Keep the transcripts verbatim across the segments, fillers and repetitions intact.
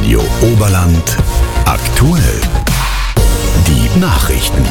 Radio Oberland aktuell. Die Nachrichten.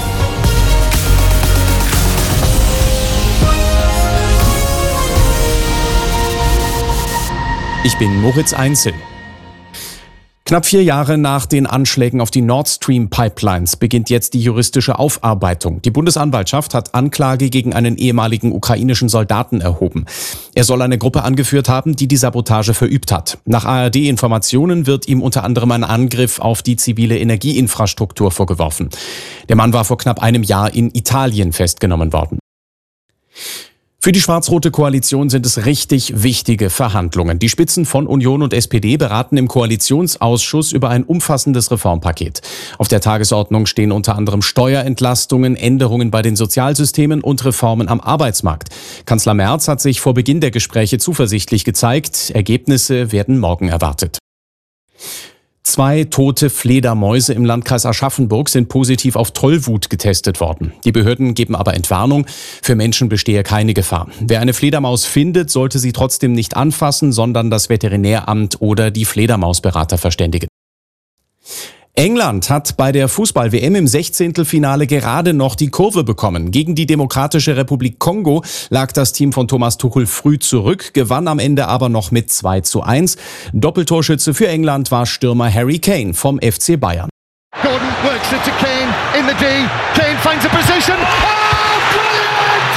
Ich bin Moritz Einzel. Knapp vier Jahre nach den Anschlägen auf die Nord Stream Pipelines beginnt jetzt die juristische Aufarbeitung. Die Bundesanwaltschaft hat Anklage gegen einen ehemaligen ukrainischen Soldaten erhoben. Er soll eine Gruppe angeführt haben, die die Sabotage verübt hat. Nach A R D-Informationen wird ihm unter anderem ein Angriff auf die zivile Energieinfrastruktur vorgeworfen. Der Mann war vor knapp einem Jahr in Italien festgenommen worden. Für die schwarz-rote Koalition sind es richtig wichtige Verhandlungen. Die Spitzen von Union und S P D beraten im Koalitionsausschuss über ein umfassendes Reformpaket. Auf der Tagesordnung stehen unter anderem Steuerentlastungen, Änderungen bei den Sozialsystemen und Reformen am Arbeitsmarkt. Kanzler Merz hat sich vor Beginn der Gespräche zuversichtlich gezeigt. Ergebnisse werden morgen erwartet. Zwei tote Fledermäuse im Landkreis Aschaffenburg sind positiv auf Tollwut getestet worden. Die Behörden geben aber Entwarnung, für Menschen bestehe keine Gefahr. Wer eine Fledermaus findet, sollte sie trotzdem nicht anfassen, sondern das Veterinäramt oder die Fledermausberater verständigen. England hat bei der Fußball-W M im Sechzehntelfinale gerade noch die Kurve bekommen. Gegen die Demokratische Republik Kongo lag das Team von Thomas Tuchel früh zurück, gewann am Ende aber noch mit zwei zu eins. Doppeltorschütze für England war Stürmer Harry Kane vom F C Bayern. Gordon works it to Kane in the D. Kane finds a position. Oh, brilliant!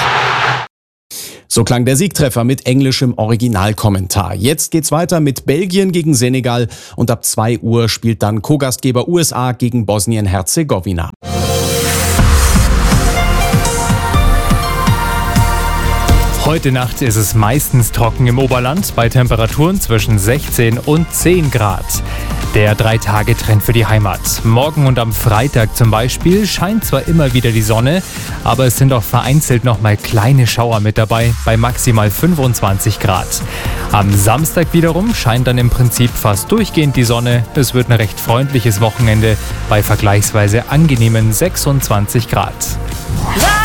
So klang der Siegtreffer mit englischem Originalkommentar. Jetzt geht's weiter mit Belgien gegen Senegal und ab zwei Uhr spielt dann Co-Gastgeber U S A gegen Bosnien-Herzegowina. Heute Nacht ist es meistens trocken im Oberland bei Temperaturen zwischen sechzehn und zehn Grad. Der Drei-Tage-Trend für die Heimat. Morgen und am Freitag zum Beispiel scheint zwar immer wieder die Sonne, aber es sind auch vereinzelt noch mal kleine Schauer mit dabei bei maximal fünfundzwanzig Grad. Am Samstag wiederum scheint dann im Prinzip fast durchgehend die Sonne. Es wird ein recht freundliches Wochenende bei vergleichsweise angenehmen sechsundzwanzig Grad.